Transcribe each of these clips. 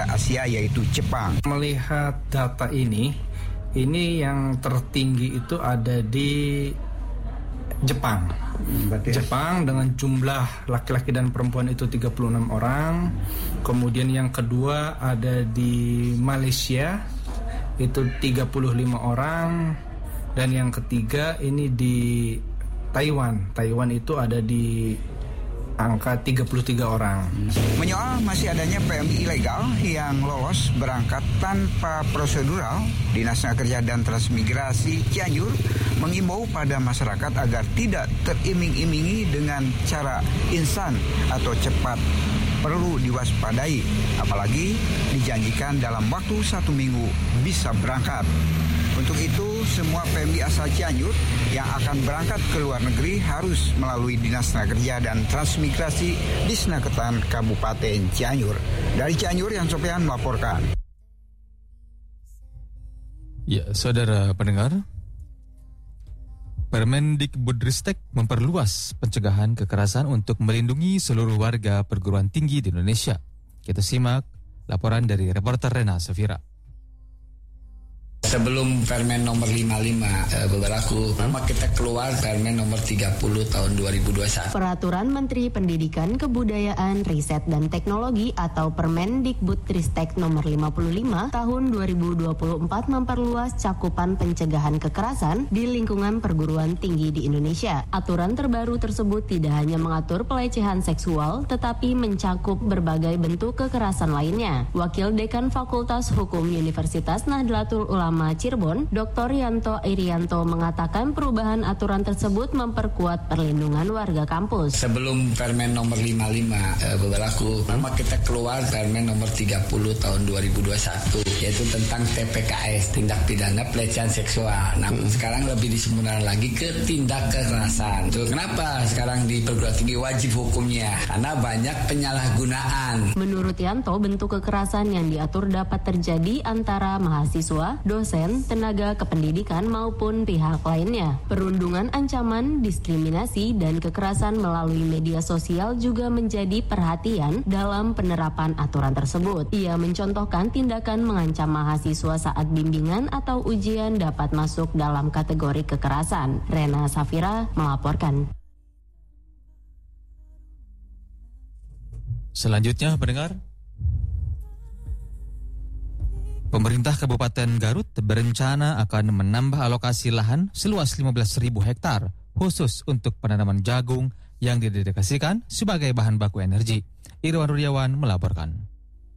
Tenggara Asia yaitu Jepang. Melihat data ini yang tertinggi itu ada di Jepang. Jepang dengan jumlah laki-laki dan perempuan itu 36 orang. Kemudian yang kedua ada di Malaysia itu 35 orang. Dan yang ketiga ini di Taiwan. Taiwan itu ada di angka 33 orang. Menyoal masih adanya PMI ilegal yang lolos berangkat tanpa prosedural, Dinas Tenaga Kerja dan Transmigrasi Cianjur mengimbau pada masyarakat agar tidak teriming-imingi dengan cara instan atau cepat. Perlu diwaspadai, apalagi dijanjikan dalam waktu 1 minggu bisa berangkat. Untuk itu, semua PMI asal Cianjur yang akan berangkat ke luar negeri harus melalui Dinas Tenaga Kerja dan Transmigrasi Disnakertan Kabupaten Cianjur. Dari Cianjur, Yan Sofian melaporkan. Ya, saudara pendengar, Permendikbudristek memperluas pencegahan kekerasan untuk melindungi seluruh warga perguruan tinggi di Indonesia. Kita simak laporan dari reporter Rena Safira. Sebelum Permen nomor 55 berlaku, memang kita keluar Permen nomor 30 tahun 2021. Peraturan Menteri Pendidikan, Kebudayaan, Riset dan Teknologi atau Permendikbudristek nomor 55 tahun 2024 memperluas cakupan pencegahan kekerasan di lingkungan perguruan tinggi di Indonesia. Aturan terbaru tersebut tidak hanya mengatur pelecehan seksual, tetapi mencakup berbagai bentuk kekerasan lainnya. Wakil Dekan Fakultas Hukum Universitas Nahdlatul Ulama Cirebon, Dr. Yanto Irianto mengatakan perubahan aturan tersebut memperkuat perlindungan warga kampus. Sebelum Permen nomor 55 berlaku, memang kita keluar Permen nomor 30 tahun 2021, yaitu tentang TPKS, tindak pidana pelecehan seksual. Namun sekarang lebih disempurnakan lagi ke tindak kekerasan. Kenapa sekarang di perguruan tinggi wajib hukumnya? Karena banyak penyalahgunaan. Menurut Yanto, bentuk kekerasan yang diatur dapat terjadi antara mahasiswa, dosen, tenaga kependidikan maupun pihak lainnya. Perundungan ancaman, diskriminasi, dan kekerasan melalui media sosial juga menjadi perhatian dalam penerapan aturan tersebut. Ia mencontohkan tindakan mengancam mahasiswa saat bimbingan atau ujian dapat masuk dalam kategori kekerasan. Rena Safira melaporkan. Selanjutnya, pendengar, pemerintah Kabupaten Garut berencana akan menambah alokasi lahan seluas 15.000 hektar khusus untuk penanaman jagung yang didedikasikan sebagai bahan baku energi. Irwan Rudiawan melaporkan.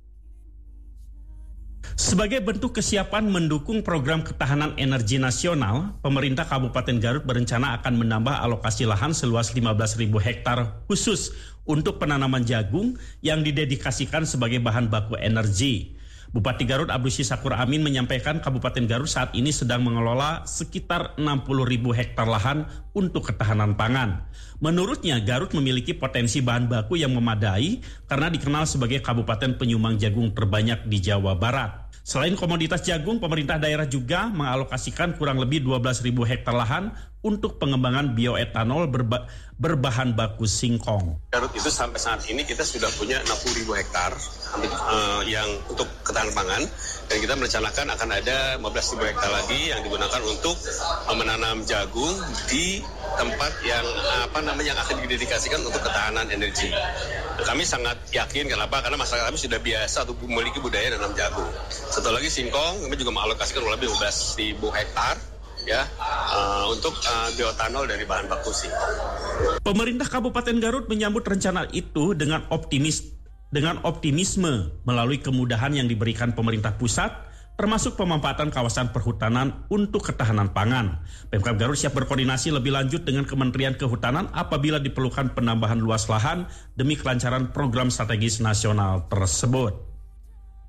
Sebagai bentuk kesiapan mendukung program ketahanan energi nasional, pemerintah Kabupaten Garut berencana akan menambah alokasi lahan seluas 15.000 hektar khusus untuk penanaman jagung yang didedikasikan sebagai bahan baku energi. Bupati Garut Abdusi Sakur Amin menyampaikan Kabupaten Garut saat ini sedang mengelola sekitar 60.000 hektar lahan untuk ketahanan pangan. Menurutnya, Garut memiliki potensi bahan baku yang memadai karena dikenal sebagai kabupaten penyumbang jagung terbanyak di Jawa Barat. Selain komoditas jagung, pemerintah daerah juga mengalokasikan kurang lebih 12.000 hektar lahan untuk pengembangan bioetanol berbahan baku singkong. Garut itu sampai saat ini kita sudah punya 60.000 hektar yang untuk ketahanan pangan, dan kita merencanakan akan ada 15.000 hektar lagi yang digunakan untuk menanam jagung di tempat yang yang akan didedikasikan untuk ketahanan energi. Kami sangat yakin, kenapa? Karena masyarakat kami sudah biasa atau memiliki budaya nanam jagung. Satu lagi singkong, kami juga mengalokasikan lebih 15.000 hektar untuk bioetanol dari bahan baku singkong. Pemerintah Kabupaten Garut menyambut rencana itu dengan optimisme melalui kemudahan yang diberikan pemerintah pusat, termasuk pemanfaatan kawasan perhutanan untuk ketahanan pangan. Pemkab Garut siap berkoordinasi lebih lanjut dengan Kementerian Kehutanan apabila diperlukan penambahan luas lahan demi kelancaran program strategis nasional tersebut.